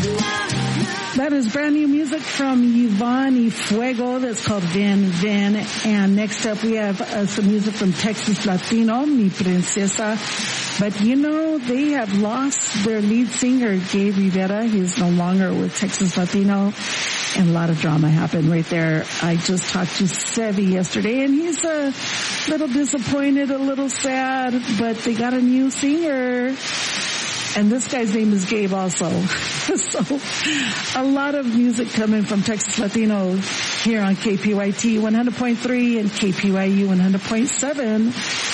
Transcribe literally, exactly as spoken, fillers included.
That is brand new music from Yvonne y Fuego that's called Ven Ven. And next up we have uh, some music from Texas Latino, Mi Princesa. But you know, they have lost their lead singer, Gabe Rivera. He's no longer with Texas Latino. And a lot of drama happened right there. I just talked to Sevi yesterday and he's a little disappointed, a little sad, but they got a new singer. And this guy's name is Gabe also. So a lot of music coming from Texas Latino here on K P Y T one hundred point three and K P Y U one hundred point seven.